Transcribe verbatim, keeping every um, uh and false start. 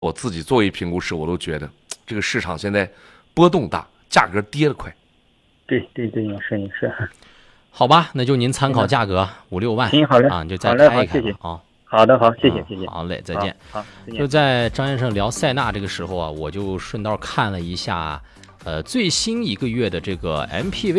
我自己作为评估师，我都觉得这个市场现在波动大，价格跌得快。 对对对，也是也是。 好吧，那就您参考价格五六万。 行，好嘞啊，你就再开一开吧啊。 好的，好，谢谢谢谢。 好嘞，再见。 好， 就在张先生聊塞纳这个时候啊，我就顺道看了一下，呃，最新一个月的这个 M P V。